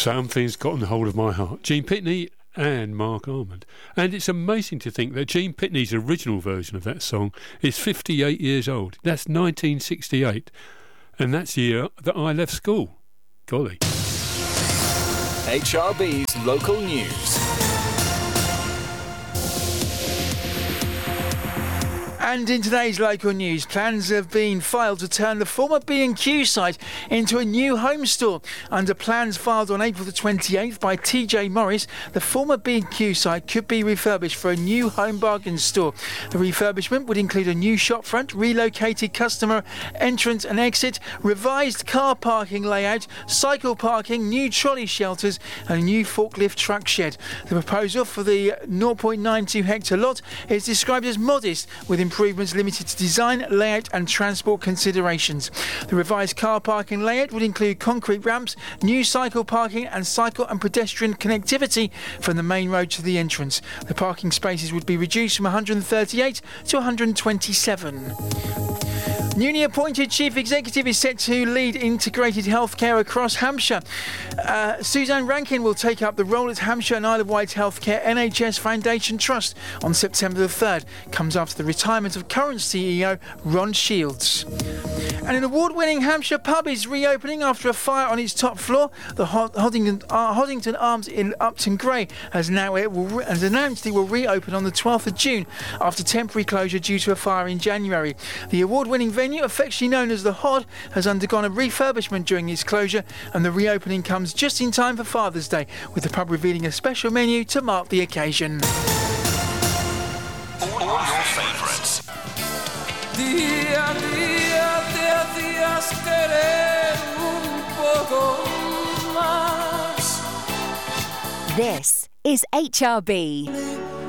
Something's gotten hold of my heart. Gene Pitney and Mark Armand. And it's amazing to think that Gene Pitney's original version of that song is 58 years old. That's 1968. And that's the year that I left school. Golly. HRB's local news. And in today's local news, plans have been filed to turn the former B&Q site into a new home store. Under plans filed on April the 28th by TJ Morris, the former B&Q site could be refurbished for a new home bargain store. The refurbishment would include a new shopfront, relocated customer entrance and exit, revised car parking layout, cycle parking, new trolley shelters and a new forklift truck shed. The proposal for the 0.92 hectare lot is described as modest, with improvements limited to design, layout and transport considerations. The revised car parking layout would include concrete ramps, new cycle parking and cycle and pedestrian connectivity from the main road to the entrance. The parking spaces would be reduced from 138 to 127. Newly appointed Chief Executive is set to lead integrated healthcare across Hampshire. Suzanne Rankin will take up the role at Hampshire and Isle of Wight Healthcare NHS Foundation Trust on September the 3rd. Comes after the retirement of current CEO Ron Shields. And an award-winning Hampshire pub is reopening after a fire on its top floor. The Hoddington Arms in Upton Gray has announced it will reopen on the 12th of June after temporary closure due to a fire in January. The award-winning venue, affectionately known as the Hod, has undergone a refurbishment during its closure, and the reopening comes just in time for Father's Day, with the pub revealing a special menu to mark the occasion. All your favourites. Días querer un poco más. This is HRB.